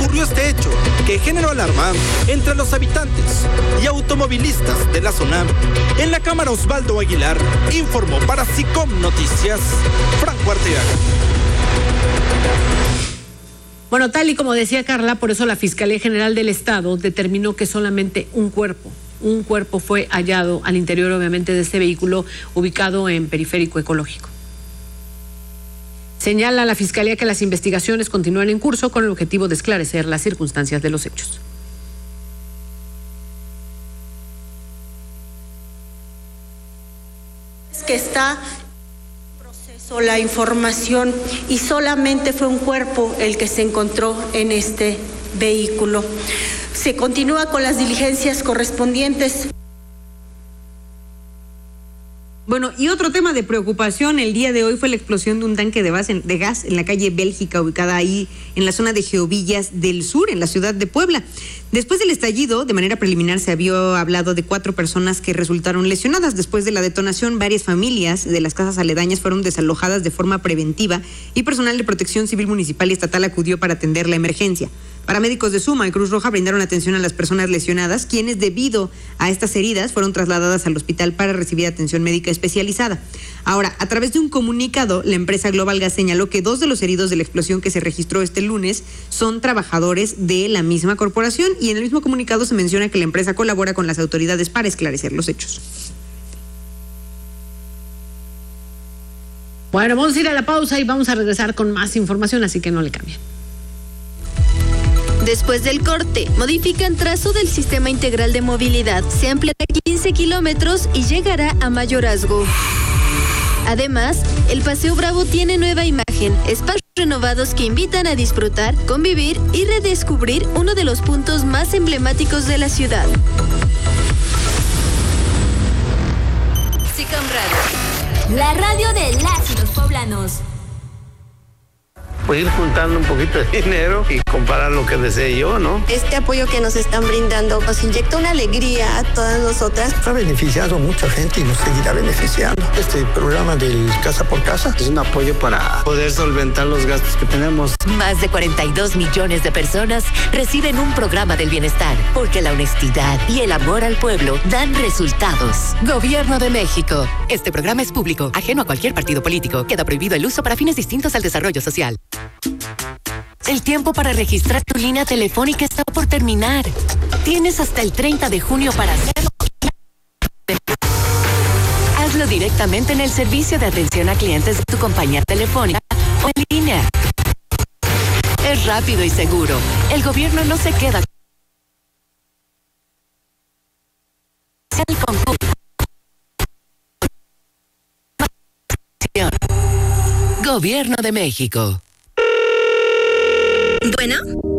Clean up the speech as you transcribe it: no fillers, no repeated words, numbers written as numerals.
ocurrió este hecho que generó alarma entre los habitantes y automovilistas de la zona. En la cámara, Osvaldo Aguilar informó para SICOM Noticias, Franco Arteaga. Bueno, tal y como decía Carla, por eso la Fiscalía General del Estado determinó que solamente un cuerpo fue hallado al interior, obviamente, de este vehículo ubicado en Periférico Ecológico. Señala la Fiscalía que las investigaciones continúan en curso con el objetivo de esclarecer las circunstancias de los hechos. Que está en proceso la información y solamente fue un cuerpo el que se encontró en este vehículo. Se continúa con las diligencias correspondientes. Bueno, y otro tema de preocupación el día de hoy fue la explosión de un tanque de gas en la calle Bélgica, ubicada ahí en la zona de Geovillas del Sur, en la ciudad de Puebla. Después del estallido, de manera preliminar, se había hablado de 4 personas que resultaron lesionadas. Después de la detonación, varias familias de las casas aledañas fueron desalojadas de forma preventiva y personal de protección civil municipal y estatal acudió para atender la emergencia. Paramédicos de Suma y Cruz Roja brindaron atención a las personas lesionadas, quienes debido a estas heridas fueron trasladadas al hospital para recibir atención médica especializada. Ahora, a través de un comunicado, la empresa Global Gas señaló que 2 de los heridos de la explosión que se registró este lunes son trabajadores de la misma corporación, y en el mismo comunicado se menciona que la empresa colabora con las autoridades para esclarecer los hechos. Bueno, vamos a ir a la pausa y vamos a regresar con más información, así que no le cambien. Después del corte, modifican trazo del sistema integral de movilidad. Se ampliará 15 kilómetros y llegará a Mayorazgo. Además, el Paseo Bravo tiene nueva imagen, espacios renovados que invitan a disfrutar, convivir y redescubrir uno de los puntos más emblemáticos de la ciudad. SICOM Radio, la radio de las y los poblanos. Pues ir juntando un poquito de dinero y comprar lo que desee yo, ¿no? Este apoyo que nos están brindando nos inyecta una alegría a todas nosotras. Ha beneficiado a mucha gente y nos seguirá beneficiando. Este programa del Casa por Casa es un apoyo para poder solventar los gastos que tenemos. Más de 42 millones de personas reciben un programa del bienestar, porque la honestidad y el amor al pueblo dan resultados. Gobierno de México. Este programa es público, ajeno a cualquier partido político. Queda prohibido el uso para fines distintos al desarrollo social. El tiempo para registrar tu línea telefónica está por terminar. Tienes hasta el 30 de junio para hacerlo. Hazlo directamente en el servicio de atención a clientes de tu compañía telefónica o en línea. Es rápido y seguro. El gobierno no se queda con Gobierno de México. Bueno.